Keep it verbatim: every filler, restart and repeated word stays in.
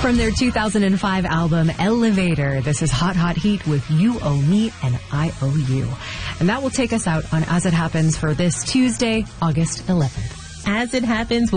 From their two thousand five album, Elevator, this is Hot Hot Heat with You Owe Me and I Owe You. And that will take us out on As It Happens for this Tuesday, August eleventh. As It Happens